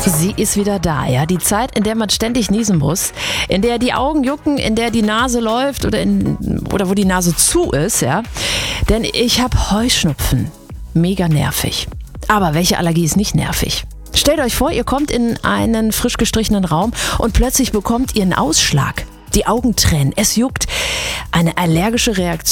Sie ist wieder da, ja. Die Zeit, in der man ständig niesen muss, in der die Augen jucken, in der die Nase läuft oder wo die Nase zu ist, ja. Denn ich habe Heuschnupfen. Mega nervig. Aber welche Allergie ist nicht nervig? Stellt euch vor, ihr kommt in einen frisch gestrichenen Raum und plötzlich bekommt ihr einen Ausschlag. Die Augen tränen, es juckt. Eine allergische Reaktion